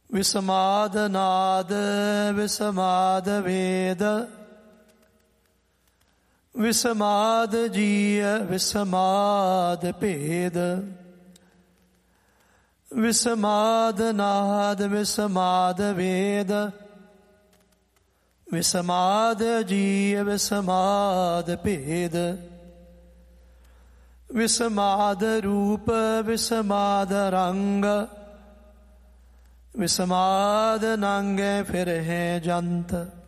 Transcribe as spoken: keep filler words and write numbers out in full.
ਵਿਸਮਾਦ ਨਾਦ ਵਿਸਮਾਦ ਵੇਦ ਵਿਸਮਾਦ ਜੀਅ ਵਿਸਮਾਦ ਭੇਦ ਵਿਸਮਾਦ ਨਾਦ ਵਿਸਮਾਦ ਵੇਦ ਵਿਸਮਾਦ ਜੀਅ ਵਿਸਮਾਦ ਭੇਦ ਵਿਸਮਾਦ ਰੂਪ ਵਿਸਮਾਦ ਰੰਗ ਵਿਸਮਾਦ ਨਾਂਗੇ ਫਿਰਹਿ ਜੰਤ